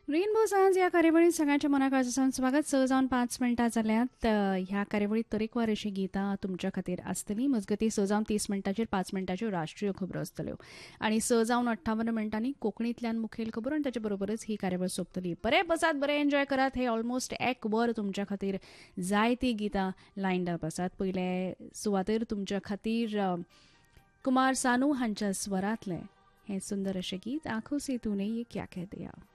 Rainbow science ह्या कार्यावळीत सगळ्यांच्या मनाकाळजासावन स्वागत. स जावन 5 मिनटां जाल्यात. ह्या कार्यावळीत तरेकवार अशी गितां तुमच्या खातीर आसतलीं. मजगतीं 6 जावन 30 मिनटांचेर 5 मिनटांच्यो राष्ट्रीय खबरो आसतल्यो आनी 6 जावन 58 मिनटांनी कोंकणींतल्यान मुखेल खबरो आनी ताचे बरोबरच ही कार्यावळ सोंपतली. बरे बसात, बरे एन्जॉय करात. हे ऑलमोस्ट एक वर तुमच्या खातीर जायतीं गितां लायन्ड अप आसात. पयले सुवातेर तुमच्या खातीर कुमार सानू हांच्या स्वरांतलें हें सुंदर अशें गीत आंखों से तूने ये क्या कह दिया.